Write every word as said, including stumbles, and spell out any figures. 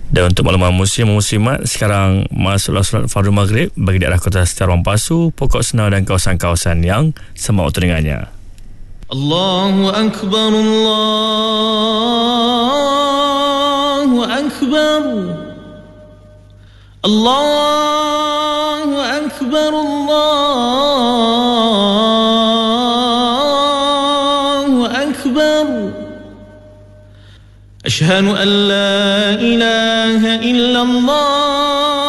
Dan untuk makluman muslim muslimat, sekarang masuklah solat fardu maghrib bagi daerah kota sekitar Pasu, Pokok Senau dan kawasan-kawasan yang sama waktu dengannya. Allahu Akbar, Allahu Akbar, Allahu Akbar, Allahu Akbar. Ashhadu an la ilaha illallah.